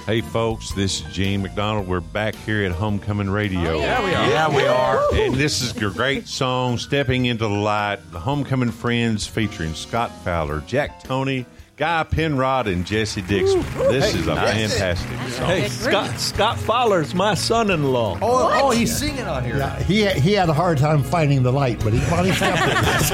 Hey, folks, this is Gene McDonald. We're back here at Homecoming Radio. Yeah, we are. And this is your great song, Stepping into the Light, the Homecoming Friends featuring Scott Fowler, Jack Toney, Guy Penrod, and Jesse Dixon. This is a fantastic song. Hey, Scott Fowler's my son-in-law. Oh, he's singing on here. Yeah, he had a hard time finding the light, but he finally found it.